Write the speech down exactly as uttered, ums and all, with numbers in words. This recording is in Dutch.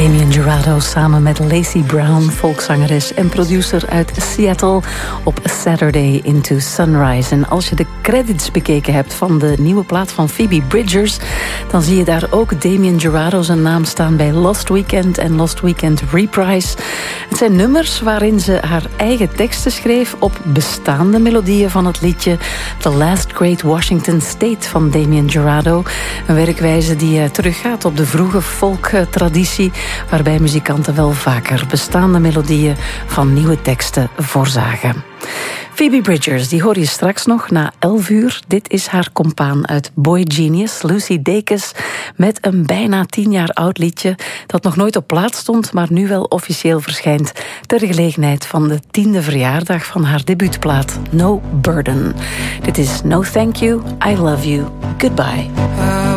Damien Jurado samen met Lacey Brown, volkszangeres en producer uit Seattle, op Saturday into Sunrise. En als je de credits bekeken hebt van de nieuwe plaat van Phoebe Bridgers, dan zie je daar ook Damien Jurado zijn naam staan bij Lost Weekend en Lost Weekend Reprise. Het zijn nummers waarin ze haar eigen teksten schreef op bestaande melodieën van het liedje The Last Great Washington State van Damien Jurado. Een werkwijze die uh, teruggaat op de vroege folktraditie, waarbij muzikanten wel vaker bestaande melodieën van nieuwe teksten voorzagen. Phoebe Bridgers, die hoor je straks nog na elf uur. Dit is haar compaan uit Boy Genius, Lucy Dacus, met een bijna tien jaar oud liedje dat nog nooit op plaat stond, maar nu wel officieel verschijnt ter gelegenheid van de tiende verjaardag van haar debuutplaat No Burden. Dit is No Thank You, I Love You, Goodbye.